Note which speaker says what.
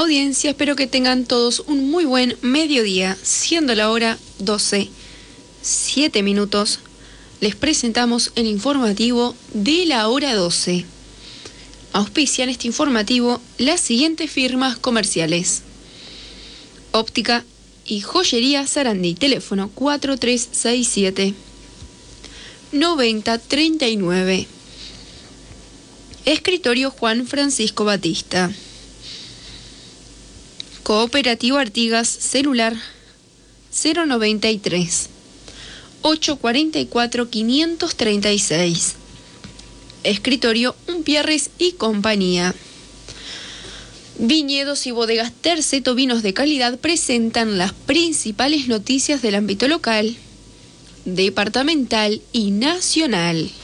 Speaker 1: audiencia, espero que tengan todos un muy buen mediodía. Siendo la hora 12:07, les presentamos el informativo de la hora 12. Auspician este informativo las siguientes firmas comerciales: Óptica y Joyería Sarandí, teléfono 4367-9039. Escritorio Juan Francisco Batista. Cooperativo Artigas, celular 093 844 536. Escritorio Umpierres y Compañía. Viñedos y bodegas Terceto, vinos de calidad, presentan las principales noticias del ámbito local, departamental y nacional.